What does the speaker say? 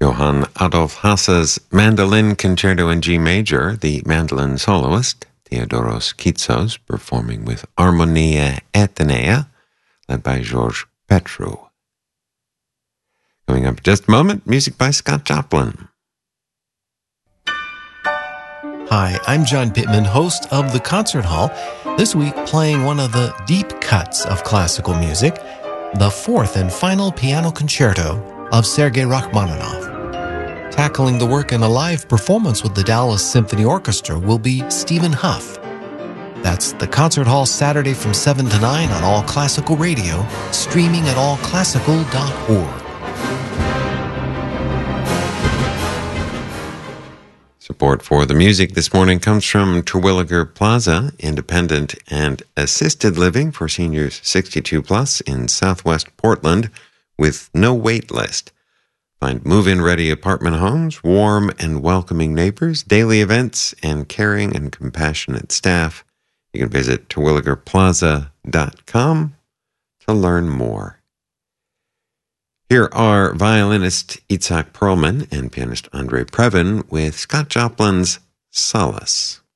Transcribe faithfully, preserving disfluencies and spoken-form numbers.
Johann Adolf Hasse's Mandolin Concerto in G Major, the mandolin soloist, Theodoros Kitsos, performing with Harmonia Atenea, led by George Petru. Coming up in just a moment, music by Scott Joplin. Hi, I'm John Pittman, host of The Concert Hall, this week playing one of the deep cuts of classical music, the fourth and final piano concerto of Sergei Rachmaninoff. Tackling the work in a live performance with the Dallas Symphony Orchestra will be Stephen Huff. That's The Concert Hall Saturday from seven to nine on All Classical Radio, streaming at all classical dot org. Support for the music this morning comes from Terwilliger Plaza, independent and assisted living for seniors sixty-two plus in Southwest Portland with no wait list. Find move-in ready apartment homes, warm and welcoming neighbors, daily events, and caring and compassionate staff. You can visit terwilliger plaza dot com to learn more. Here are violinist Itzhak Perlman and pianist Andre Previn with Scott Joplin's Solace.